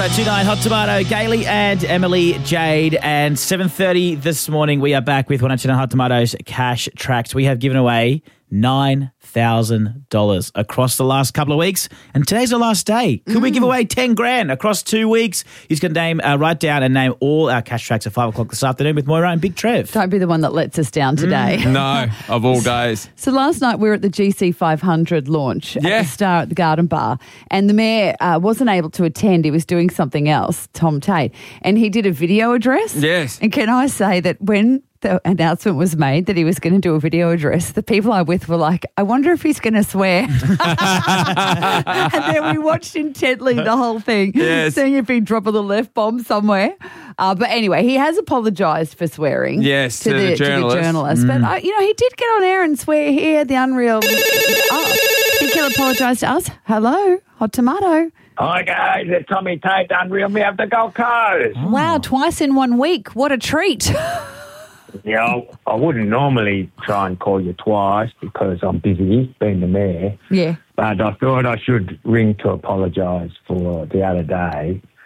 1029 Hot Tomato, Gailey and Emily Jade. And 7:30 this morning, we are back with 1029 Hot Tomatoes Cash Tracks. We have given away $9,000 across the last couple of weeks, and today's the last day. Could we give away 10 grand across 2 weeks? He's going to write down and name all our cash tracks at 5 o'clock this afternoon with Moira and Big Trev. Don't be the one that lets us down today. No, of all days. So last night we were at the GC 500 launch at the Star at the Garden Bar, and the mayor wasn't able to attend. He was doing something else, Tom Tate, and he did a video address. Yes. And can I say that when the announcement was made that he was going to do a video address, the people I'm with were like, I wonder if he's going to swear. And then we watched intently the whole thing, seeing if he'd drop a little F-bomb somewhere. But anyway, he has apologised for swearing. Yes, to the journalist. But, he did get on air and swear here, the unreal. I think he'll apologise to us. Hello, Hot Tomato. Hi guys, it's Tommy Tate, Unreal Me of the Gold Coast. Oh. Wow, twice in 1 week. What a treat. Yeah, I wouldn't normally try and call you twice because I'm busy being the mayor. Yeah. But I thought I should ring to apologise for the other day.